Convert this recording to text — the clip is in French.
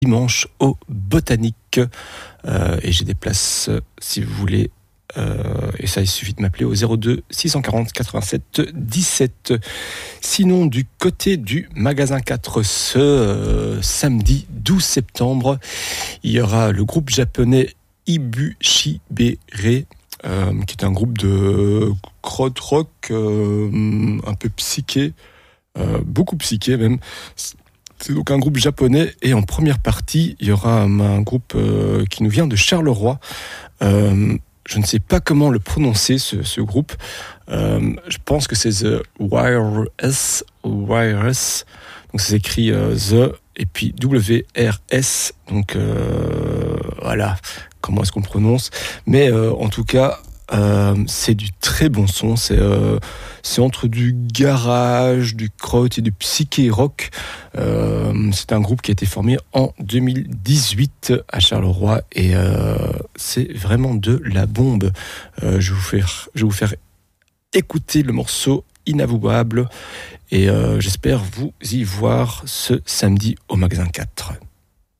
dimanche au Botanique. Et j'ai des places si vous voulez. Et ça, il suffit de m'appeler au 02 640 87 17. Sinon, du côté du magasin 4, ce samedi 12 septembre, il y aura le groupe japonais Ibushibere, qui est un groupe de krautrock un peu psyché, beaucoup psyché même. C'est donc un groupe japonais, et en première partie, il y aura un groupe qui nous vient de Charleroi. Je ne sais pas comment le prononcer, ce groupe. Je pense que c'est The Wireless. Donc c'est écrit The et puis WRS. Donc voilà comment est-ce qu'on prononce. Mais en tout cas, c'est du très bon son. C'est entre du garage, du kraut et du psyché rock. C'est un groupe qui a été formé en 2018 à Charleroi, et c'est vraiment de la bombe. Je vais vous faire écouter le morceau Inavouable, et j'espère vous y voir ce samedi au magasin 4.